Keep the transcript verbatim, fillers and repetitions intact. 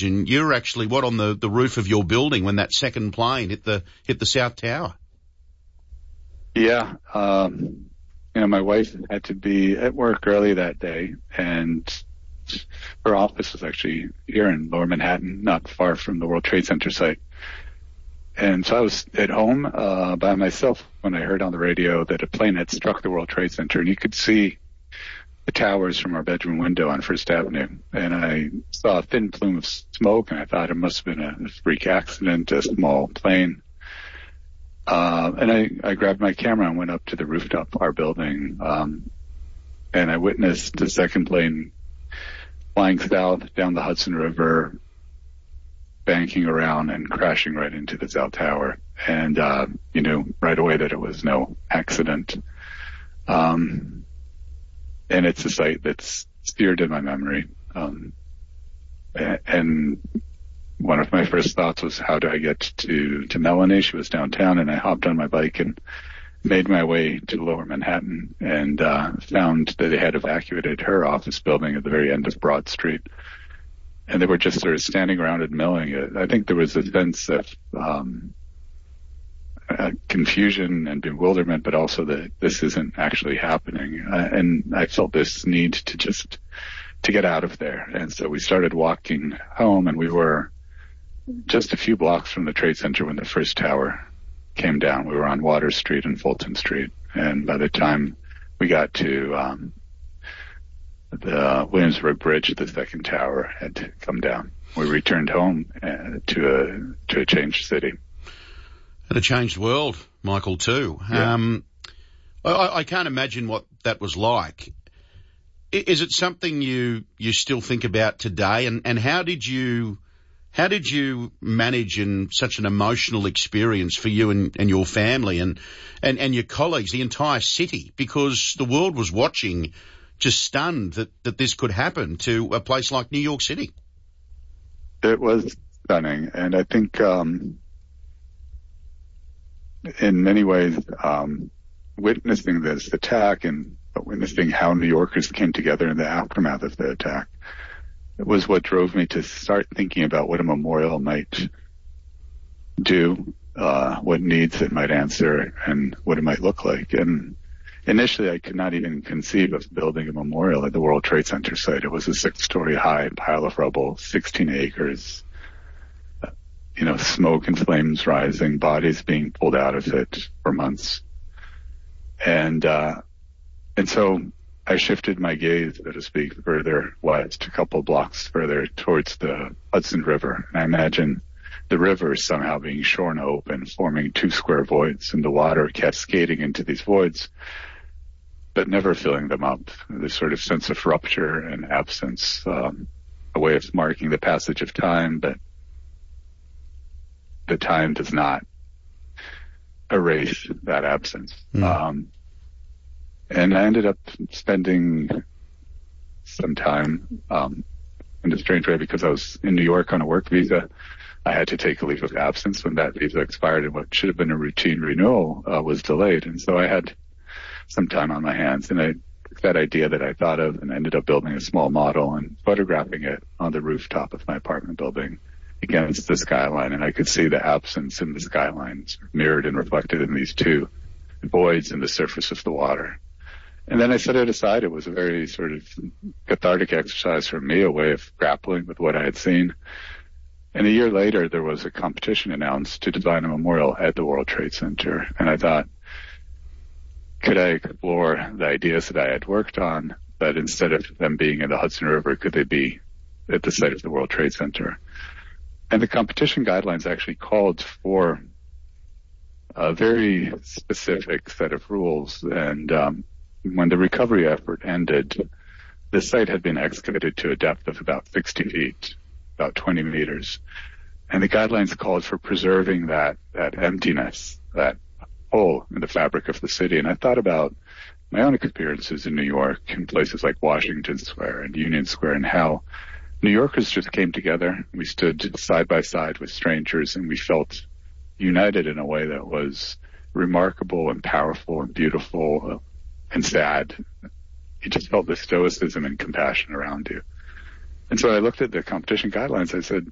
imagine you were actually, what, on the, the roof of your building when that second plane hit the hit the South Tower? Yeah. Um, you know, my wife had to be at work early that day, and her office was actually here in Lower Manhattan, not far from the World Trade Center site. And so I was at home uh, by myself when I heard on the radio that a plane had struck the World Trade Center, and you could see the towers from our bedroom window on First Avenue. And I saw a thin plume of smoke, and I thought it must have been a freak accident, a small plane. Uh, and I, I grabbed my camera and went up to the rooftop of our building, um, and I witnessed the second plane flying south down the Hudson River, banking around and crashing right into the South Tower. And, uh, you knew right away that it was no accident. Um, and it's a site that's seared in my memory. Um, and one of my first thoughts was, how do I get to, to Melanie? She was downtown, and I hopped on my bike and made my way to Lower Manhattan, and, uh, found that they had evacuated her office building at the very end of Broad Street. And they were just sort of standing around admiring it. I think there was a sense of um, uh, confusion and bewilderment, but also that this isn't actually happening. Uh, and I felt this need to just to get out of there. And so we started walking home, and we were just a few blocks from the Trade Center when the first tower came down. We were on Water Street and Fulton Street. And by the time we got to um, the Williamsburg Bridge, the second tower had come down. We returned home uh, to a to a changed city. And a changed world, Michael, too. Yeah. Um, I, I can't imagine what that was like. Is it something you you still think about today? And, and how did you how did you manage in such an emotional experience for you and, and your family and, and, and your colleagues, the entire city? Because the world was watching, just stunned that, that this could happen to a place like New York City. It was stunning. And I think, um, in many ways, um, witnessing this attack and witnessing how New Yorkers came together in the aftermath of the attack, it was what drove me to start thinking about what a memorial might do, uh, what needs it might answer, and what it might look like. And initially, I could not even conceive of building a memorial at the World Trade Center site. It was a six-story high pile of rubble, sixteen acres, uh, you know, smoke and flames rising, bodies being pulled out of it for months. And, uh, and so I shifted my gaze, so to speak, further west, a couple of blocks further towards the Hudson River. And I imagine the river somehow being shorn open, forming two square voids, and the water cascading into these voids, but never filling them up. This sort of sense of rupture and absence, um, a way of marking the passage of time, but the time does not erase that absence. Mm. Um, and I ended up spending some time um, in a strange way, because I was in New York on a work visa. I had to take a leave of absence when that visa expired, and what should have been a routine renewal uh, was delayed. And so I had some time on my hands, and I took that idea that I thought of and ended up building a small model and photographing it on the rooftop of my apartment building against the skyline. And I could see the absence in the skyline mirrored and reflected in these two voids in the surface of the water. And then I set it aside. It was a very sort of cathartic exercise for me, a way of grappling with what I had seen. And a year later, there was a competition announced to design a memorial at the World Trade Center. And I thought, could I explore the ideas that I had worked on, but instead of them being in the Hudson River, could they be at the site of the World Trade Center? And the competition guidelines actually called for a very specific set of rules. And um, when the recovery effort ended, the site had been excavated to a depth of about sixty feet, about twenty meters. And the guidelines called for preserving that, that emptiness, that hole in the fabric of the city. And I thought about my own experiences in New York, in places like Washington Square and Union Square, and how New Yorkers just came together. We stood side by side with strangers, and we felt united in a way that was remarkable and powerful and beautiful and sad. You just felt the stoicism and compassion around you. And so I looked at the competition guidelines. I said,